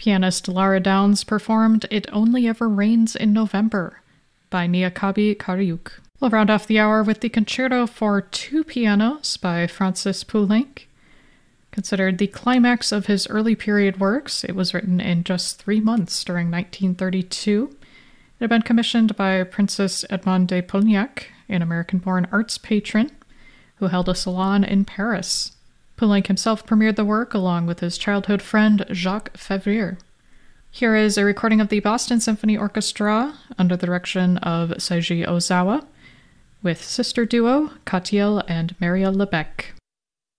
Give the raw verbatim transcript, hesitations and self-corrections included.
Pianist Lara Downs performed It Only Ever Rains in November by Niakabi Kariuk. We'll round off the hour with the Concerto for Two Pianos by Francis Poulenc. Considered the climax of his early period works, it was written in just three months during nineteen thirty-two. It had been commissioned by Princess Edmond de Polignac, an American-born arts patron, who held a salon in Paris. Poulenc himself premiered the work along with his childhood friend Jacques Favre. Here is a recording of the Boston Symphony Orchestra under the direction of Seiji Ozawa, with sister duo Katiel and Maria Lebec.